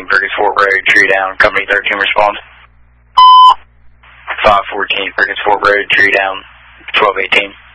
Perkins Fort Road, tree down, company 13 respond. 514 Perkins Fort Road, tree down, 1218.